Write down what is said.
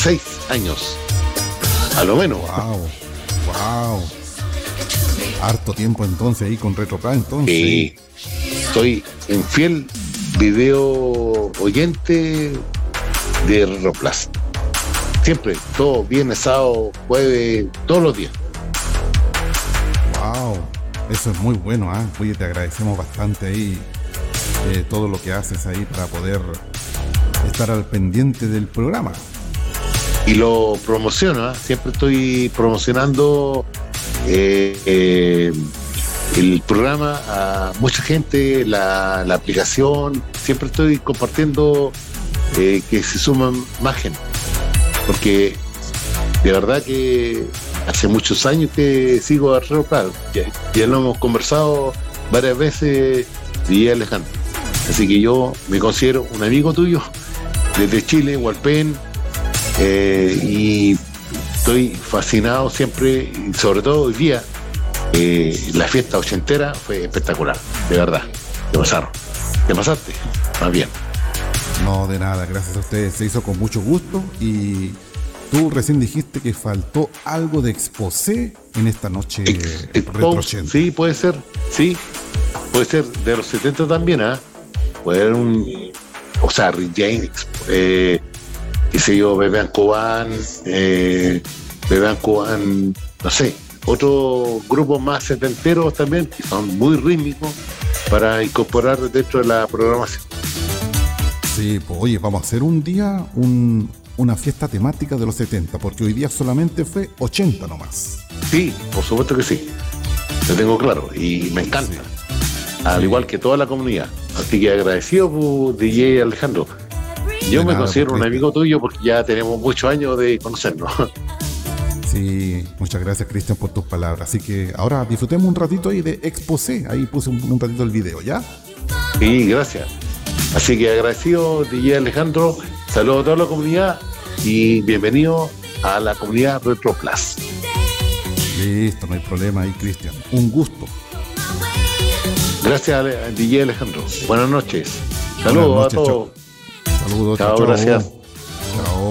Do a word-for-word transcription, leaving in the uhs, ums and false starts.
seis años, a lo menos. Wow, wow. Harto tiempo entonces ahí con RetroPlus entonces. Sí, soy un fiel video oyente de RetroPlus. Siempre, todo viernes, sábado, jueves, todos los días. Wow, eso es muy bueno, ¿ah? ¿eh? Oye, te agradecemos bastante ahí eh, todo lo que haces ahí para poder estar al pendiente del programa. Y lo promociono, ¿eh? Siempre estoy promocionando eh, eh, el programa a mucha gente, la, la aplicación. Siempre estoy compartiendo eh, que se suman más gente, porque de verdad que hace muchos años que sigo a RetroPlus, ya, ya lo hemos conversado varias veces y Alejandro, así que yo me considero un amigo tuyo desde Chile, Hualpén, eh, y estoy fascinado siempre, y sobre todo hoy día, eh, la fiesta ochentera fue espectacular, de verdad, te pasaron, te pasaste, más bien. No, de nada, gracias a ustedes, se hizo con mucho gusto. Y tú recién dijiste que faltó algo de exposé en esta noche retro ochenta. Sí, puede ser, sí, puede ser de los setenta también, ¿ah? ¿eh? Puede haber un, o sea, Rick James, eh, qué sé yo, Bebean Coban, eh, Bebean Coban, no sé, otros grupos más setenteros también, que son muy rítmicos, para incorporar dentro de la programación. Sí, pues oye, vamos a hacer un día un, una fiesta temática de los setenta, porque hoy día solamente fue ochenta nomás. Sí, por supuesto que sí, lo tengo claro y me encanta, sí. Al sí. igual que toda la comunidad. Así que agradecido por D J Alejandro. Yo de me nada, considero un amigo tuyo porque ya tenemos muchos años de conocernos. Sí, muchas gracias, Cristian, por tus palabras. Así que ahora disfrutemos un ratito ahí de exposé. Ahí puse un, un ratito el video, ¿ya? Sí, gracias. Así que agradecido, D J Alejandro. Saludos a toda la comunidad y bienvenido a la comunidad RetroPlus. Listo, no hay problema ahí, Cristian. Un gusto. Gracias, D J Alejandro. Buenas noches. Saludos Buenas noches, a todos. Chao. Saludos. Chao, chao. Gracias.